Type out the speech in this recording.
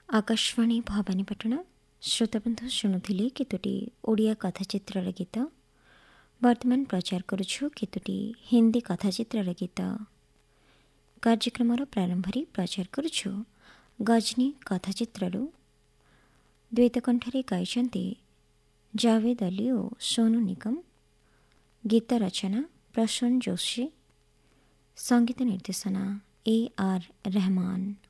आकाशवाणी भवानीपाटण श्रोताबंधु शुणुले केतोटी ओडिया कथाचित्र गीत। वर्तमान प्रचार करुछु केतोटी हिंदी कथाचित्र गीत। कार्यक्रम प्रारंभ प्रचार करुछु गजनी कथाचित्र द्वैतकंठरे गाइछन्ति जावेद अली और सोनू निगम। गीत रचना प्रसून जोशी, संगीत निर्देशना A.R. रहमान।